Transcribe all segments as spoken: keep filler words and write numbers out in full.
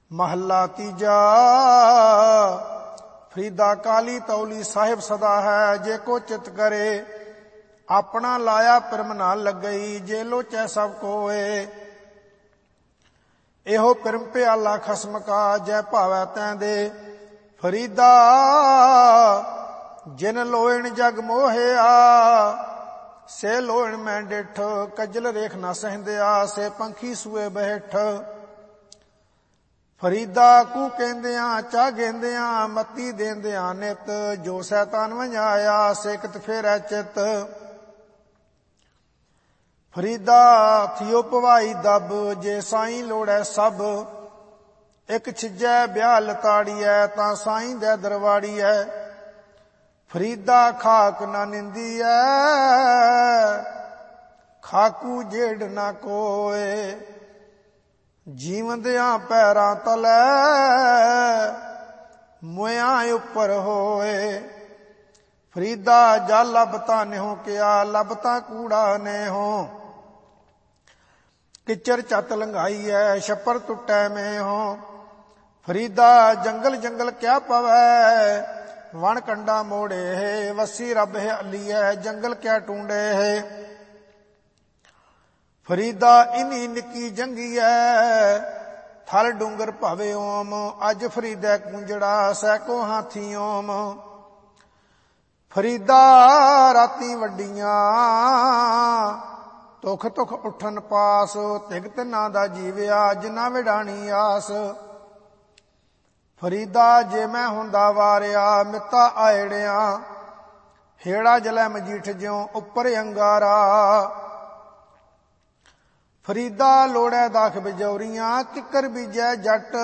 महला तीजा। फरीदा काली तौली साहिब सदा है, जे को चित करे अपना लाया पिरम ना लगई, जे लोचै सब कोए। एहो पिरम प्याला खसम का, जै भावै तैं दे। फरीदा जिन लोयण जग मोहिया, से लोयण मैं डिठ, कजल रेख ना सहंदिया, से पंखी सुए बैठ। फरीदा कू कहंदियां चा गेंदियां, मती देंदियां नित, जो शैतान वंजाया, से कित फेरै चित। फरीदा थियो पवाई दब, जे साईं लोड़ै सब, एक छिजै ब्याह लताड़ीऐ, तां साईं दे दरवाड़ीऐ। फरीदा खाक ना निंदीऐ, खाकू जेड़ ना कोए, जीवंदियां पैरां तलै, मुयां उपर होए। फरीदा जा लभता नेहो किया, लभता कूड़ा नेहो, किचर चत लंघाई है, छप्पर टुटै में हो। फरीदा जंगल जंगल क्या पवै, वण कंडा मोड़े है, वसी रब है अली है, जंगल क्या टूंडे है। फरीदा इनी निकी जंगी है, थल डूंगर भावे ओम, अज फरीदै कूंजड़ा सैको हाथी ओम। फरीदा राती वड्डियां, तुख तुख उठन पास, तिग तिना दा जीविया, जिना विडाणी आस। फरीदा जे मैं हुंदा वारिया, मिता आयड़िया, हेड़ा जलै मजीठ ज्यों उपर अंगारा। फरीदा लोड़ै दाख बिजौरियां, किकर बीजै जट,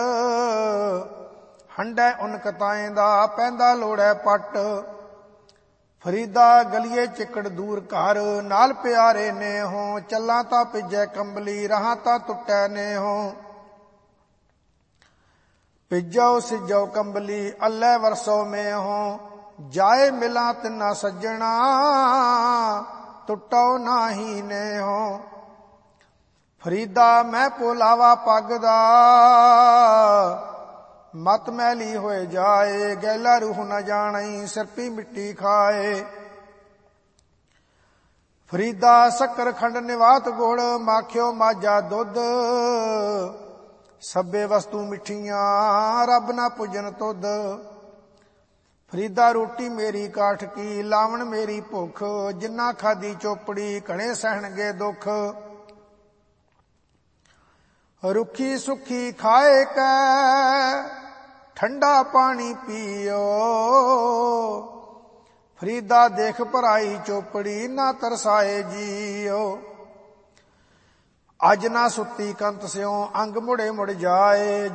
हंडै उन कताएं दा, पैंदा लोड़ै पट। फरीदा गलिए चिकड़ दूर घर, नाल प्यारे ने हो, चलां तां पिजै कंबली, रहां तां टुटै ने हो। पिजौ सिजौ कंबली अल्लै वरसो में हो, जाए मिलां तिन्ना सज्जणा, टुटौ नाही ने हो। फरीदा मैं पोलावा पग दा, मत मैली होए जाए, गैला रूह न जाणई, सिरपी मिट्टी खाए। फरीदा शक्कर खंड निवात गुड़, माखियो माजा दुध, सब्बे वस्तु मिठियां, रब ना पुजन तुध। फरीदा रोटी मेरी काठ की, लावण मेरी भुख, जिन्ना खादी चोपड़ी, घणे सहणगे दुख। रुखी सुखी खाए कै, ठंडा पानी पियो, फरीदा देख भराई चोपड़ी, ना तरसाए जियो। अज ना सुती कंत स्यों, अंग मुड़े मुड़ जाए,